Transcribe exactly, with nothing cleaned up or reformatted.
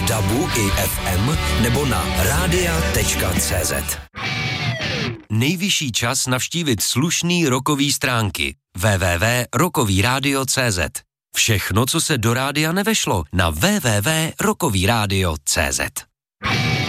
dabu i ef em nebo na rádia tečka cé zet. Nejvyšší čas navštívit slušný rockový stránky w w w tečka rockový rádio tečka cé zet. Všechno, co se do rádia nevešlo, na w w w tečka rockový rádio tečka cé zet.